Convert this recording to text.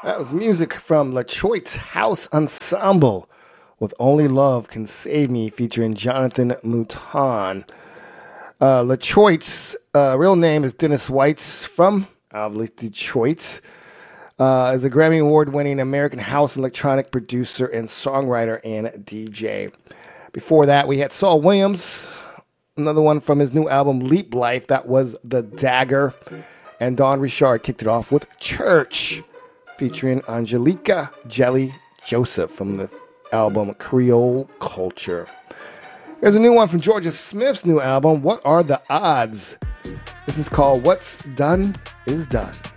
That was music from LaTroit's House Ensemble with Only Love Can Save Me featuring Jonathan Mouton. LaTroit's real name is Dennis Weitz from Detroit. Is a Grammy Award-winning American house and electronic producer and songwriter and DJ. Before that, we had Saul Williams, another one from his new album Leap Life. That was The Dagger. And Dawn Richard kicked it off with Church, featuring Angelica Jelly Joseph from the album Creole Culture. Here's a new one from Georgia Smith's new album, What Are the Odds? This is called What's Done Is Done.